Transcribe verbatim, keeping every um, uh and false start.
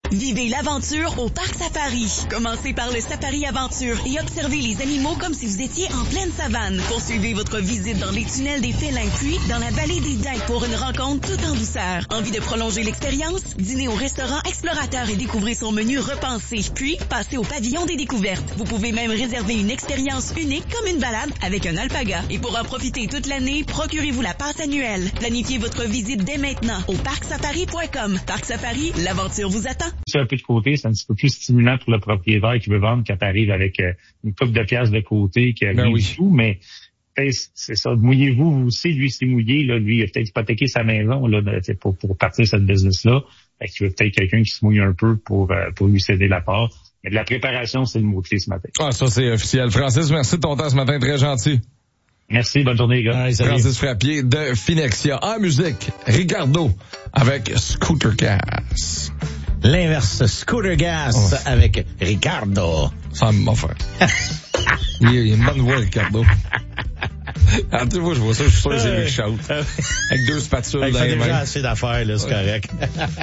Vivez l'aventure au Parc Safari. Commencez par le Safari Aventure et observez les animaux comme si vous étiez en pleine savane. Poursuivez votre visite dans les tunnels des félins, puis dans la vallée des Daims pour une rencontre tout en douceur. Envie de prolonger l'expérience? Dînez au restaurant Explorateur et découvrez son menu repensé. Puis, passez au pavillon des découvertes. Vous pouvez même réserver une expérience unique comme une balade avec un alpaga. Et pour en profiter toute l'année, procurez-vous la passe annuelle. Planifiez votre visite dès maintenant au parc safari point com. Parc Safari, l'aventure vous attend. C'est un peu de côté, c'est un petit peu plus stimulant pour le propriétaire qui veut vendre quand tu arrives avec euh, une coupe de pièces de côté qui a ben rien oui. du tout, mais c'est ça, mouillez-vous, vous aussi, lui s'est mouillé, là, lui il a peut-être hypothéqué sa maison là, pour, pour partir cette business-là. Fait qu'il veut peut-être quelqu'un qui se mouille un peu pour, euh, pour lui céder la part. Mais de la préparation, c'est le mot-clé ce matin. Ah, ça c'est officiel. Francis, merci de ton temps ce matin, très gentil. Merci, bonne journée les gars. Allez, Francis Frappier de Finexia. En musique, Ricardo avec Scooter Gas. L'inverse, Scooter Gas oh. avec Ricardo. Ça m'a fait. il, il a une bonne voix, Ricardo. Ah, tu vois, je vois ça, je suis sûr que c'est lui qui chante. Avec deux spatules dans les mains. Il fait déjà assez d'affaires, là, c'est correct.